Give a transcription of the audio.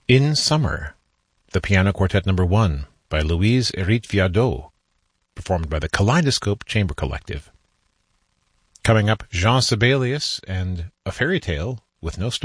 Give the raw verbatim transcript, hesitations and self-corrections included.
In Summer, the Piano Quartet Number One by Louise Hérite-Viardot, performed by the Kaleidoscope Chamber Collective. Coming up, Jean Sibelius and A Fairy Tale with No Story.